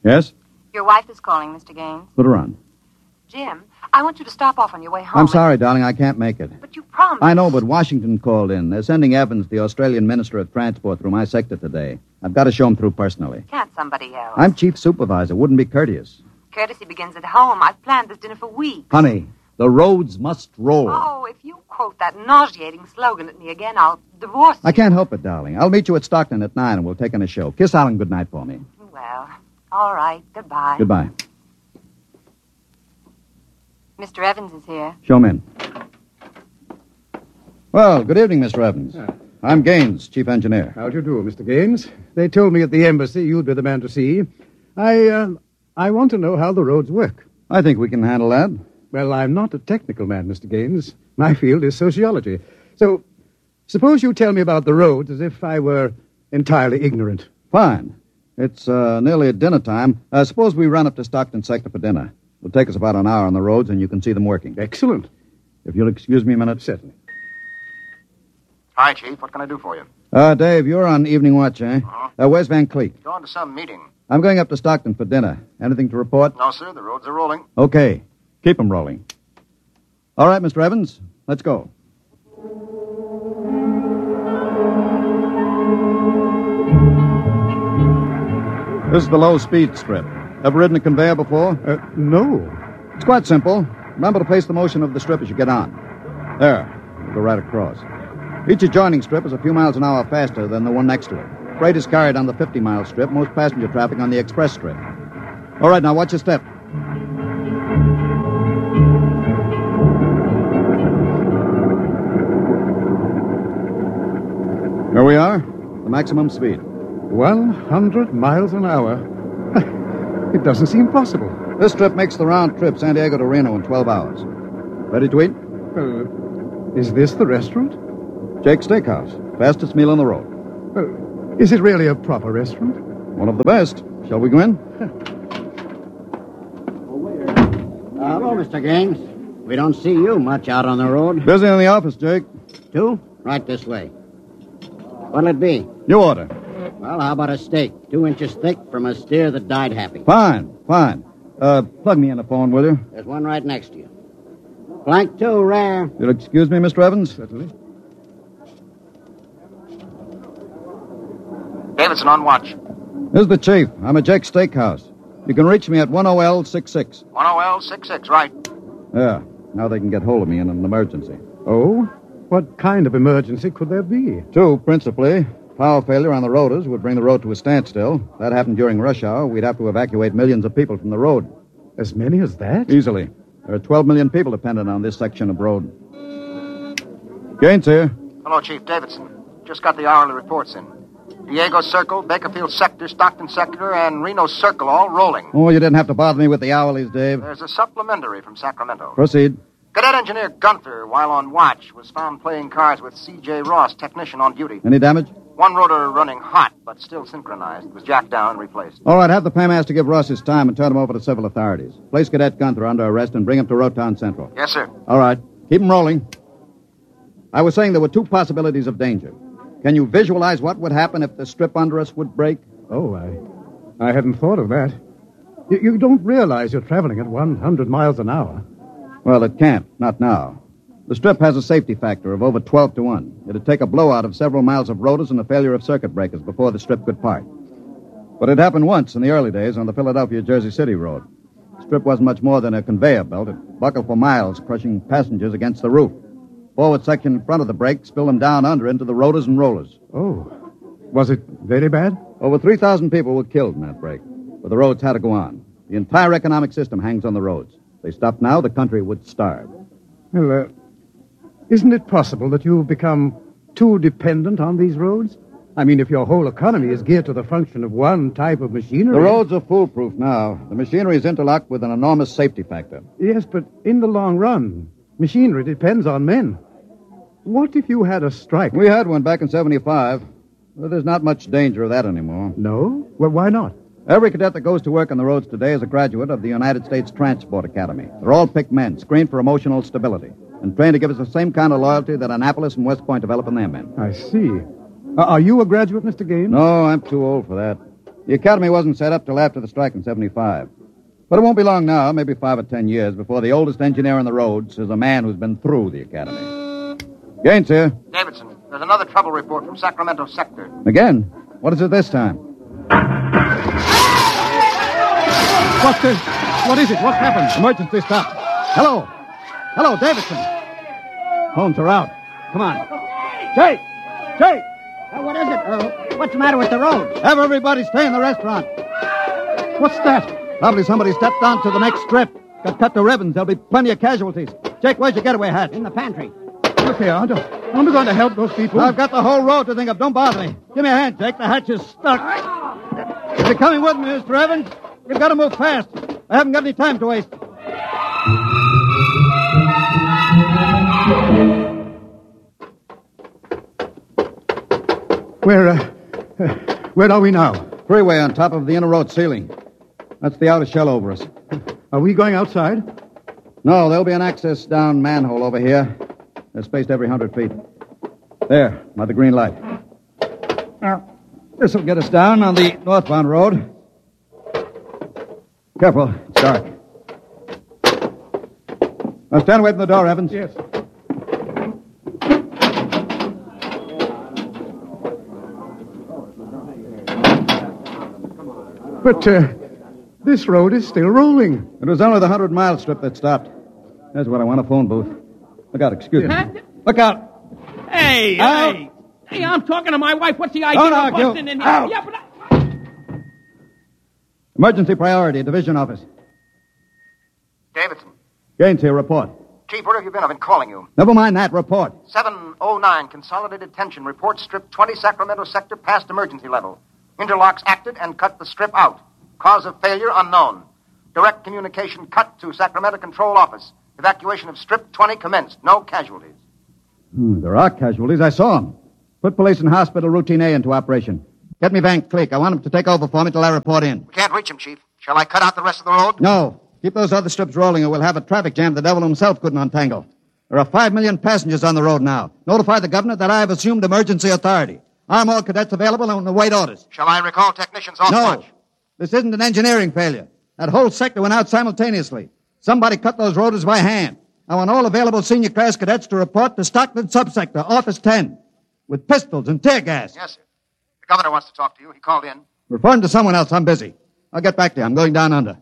Yes? Your wife is calling, Mr. Gaines. Put her on. Jim, I want you to stop off on your way home. I'm sorry, darling, I can't make it. But you promised. I know, but Washington called in. They're sending Evans, the Australian Minister of Transport, through my sector today. I've got to show him through personally. Can't somebody else? I'm chief supervisor. Wouldn't be courteous. Courtesy begins at home. I've planned this dinner for weeks. Honey, the roads must roll. Oh, if you quote that nauseating slogan at me again, I'll divorce you. I can't help it, darling. I'll meet you at Stockton at 9 and we'll take in a show. Kiss Alan goodnight for me. Well, all right. Goodbye. Goodbye. Mr. Evans is here. Show him in. Well, good evening, Mr. Evans. I'm Gaines, chief engineer. How do you do, Mr. Gaines? They told me at the embassy you'd be the man to see. I want to know how the roads work. I think we can handle that. Well, I'm not a technical man, Mr. Gaines. My field is sociology. So, suppose you tell me about the roads as if I were entirely ignorant. Fine. It's nearly at dinner time. Suppose we run up to Stockton sector for dinner. It'll take us about an hour on the roads, and you can see them working. Excellent. If you'll excuse me a minute. Certainly. Hi, Chief. What can I do for you? Dave, you're on evening watch, eh? Uh-huh. Where's Van Cleek? Going to some meeting. I'm going up to Stockton for dinner. Anything to report? No, sir. The roads are rolling. Okay. Keep them rolling. All right, Mr. Evans, let's go. This is the low-speed strip. Ever ridden a conveyor before? No. It's quite simple. Remember to place the motion of the strip as you get on. There. We'll go right across. Each adjoining strip is a few miles an hour faster than the one next to it. Freight is carried on the 50-mile strip, most passenger traffic on the express strip. All right, now watch your step. Here we are, the maximum speed. 100 miles an hour. It doesn't seem possible. This trip makes the round trip San Diego to Reno in 12 hours. Ready to eat? Is this the restaurant? Jake's Steakhouse. Fastest meal on the road. Is it really a proper restaurant? One of the best. Shall we go in? Hello, Mr. Gaines. We don't see you much out on the road. Busy in the office, Jake. Two? Right this way. What'll it be? You order. Well, how about a steak? 2 inches thick from a steer that died happy. Fine. Plug me in the phone, will you? There's one right next to you. Flank 2, rare. You'll excuse me, Mr. Evans? Certainly. Davidson on watch. This is the chief. I'm at Jake's Steakhouse. You can reach me at 10L66. 10L66, right. Yeah. Now they can get hold of me in an emergency. Oh? What kind of emergency could there be? 2, principally. Power failure on the roaders would bring the road to a standstill. That happened during rush hour. We'd have to evacuate millions of people from the road. As many as that? Easily. There are 12 million people dependent on this section of road. Gaines here. Hello, Chief Davidson. Just got the hourly reports in. Diego Circle, Bakerfield Sector, Stockton Sector, and Reno Circle all rolling. Oh, you didn't have to bother me with the hourlies, Dave. There's a supplementary from Sacramento. Proceed. Cadet Engineer Gunther, while on watch, was found playing cards with C.J. Ross, technician on duty. Any damage? One rotor running hot, but still synchronized. It was jacked down and replaced. All right, have the paymaster give Ross his time and turn him over to civil authorities. Place Cadet Gunther under arrest and bring him to Rotown Central. Yes, sir. All right. Keep him rolling. I was saying there were 2 possibilities of danger. Can you visualize what would happen if the strip under us would break? Oh, I hadn't thought of that. You don't realize you're traveling at 100 miles an hour. Well, it can't. Not now. The strip has a safety factor of over 12 to 1. It'd take a blowout of several miles of rotors and a failure of circuit breakers before the strip could part. But it happened once in the early days on the Philadelphia-Jersey City road. The strip wasn't much more than a conveyor belt. It buckled for miles, crushing passengers against the roof. Forward section in front of the brake spilled them down under into the rotors and rollers. Oh. Was it very bad? Over 3,000 people were killed in that break. But the roads had to go on. The entire economic system hangs on the roads. If they stopped now, the country would starve. Well, isn't it possible that you've become too dependent on these roads? I mean, if your whole economy is geared to the function of one type of machinery... The roads are foolproof now. The machinery is interlocked with an enormous safety factor. Yes, but in the long run, machinery depends on men. What if you had a strike? We had one back in 75. Well, there's not much danger of that anymore. No? Well, why not? Every cadet that goes to work on the roads today is a graduate of the United States Transport Academy. They're all picked men, screened for emotional stability, and trained to give us the same kind of loyalty that Annapolis and West Point develop in their men. I see. Are you a graduate, Mr. Gaines? No, I'm too old for that. The academy wasn't set up till after the strike in 75. But it won't be long now, maybe 5 or 10 years, before the oldest engineer on the roads is a man who's been through the academy. Gaines here. Davidson, there's another trouble report from Sacramento sector. Again? What is it this time? What is it? What happened? Emergency stop. Hello. Hello, Davidson. Phones are out. Come on. Jake! Jake! What is it? What's the matter with the road? Have everybody stay in the restaurant. What's that? Probably somebody stepped onto the next strip. Got cut to ribbons. There'll be plenty of casualties. Jake, where's your getaway hat? In the pantry. Look here, aren't we going to help those people? I've got the whole road to think of. Don't bother me. Give me a hand, Jake. The hatch is stuck. If you're coming with me, Mr. Evans, you've got to move fast. I haven't got any time to waste. Where are we now? Freeway on top of the inner road ceiling. That's the outer shell over us. Are we going outside? No, there'll be an access down manhole over here. They're spaced every 100 feet. There, by the green light. Now, this'll get us down on the northbound road. Careful, it's dark. Now stand away from the door, Evans. Yes. But this road is still rolling. It was only the 100-mile strip that stopped. There's what I want, a phone booth. Look out, excuse me. Look out. Hey, out. Hey, I'm talking to my wife. What's the idea Don't of argue. busting in here? Out. Yeah, but Emergency priority, division office. Davidson. Gaines here, report. Chief, where have you been? I've been calling you. Never mind that, report. 709, Consolidated Tension. Report strip 20, Sacramento sector, past emergency level. Interlocks acted and cut the strip out. Cause of failure unknown. Direct communication cut to Sacramento Control Office. Evacuation of strip 20 commenced. No casualties. There are casualties. I saw them. Put police and hospital routine A into operation. Get me Van Cleek. I want him to take over for me till I report in. We can't reach him, Chief. Shall I cut out the rest of the road? No. Keep those other strips rolling or we'll have a traffic jam the devil himself couldn't untangle. There are 5 million passengers on the road now. Notify the governor that I have assumed emergency authority. Arm all cadets available and await orders. Shall I recall technicians off No. watch? This isn't an engineering failure. That whole sector went out simultaneously. Somebody cut those rotors by hand. I want all available senior class cadets to report to Stockton Subsector, Office 10, with pistols and tear gas. Yes, sir. The governor wants to talk to you. He called in. Refer him to someone else. I'm busy. I'll get back to you. I'm going down under.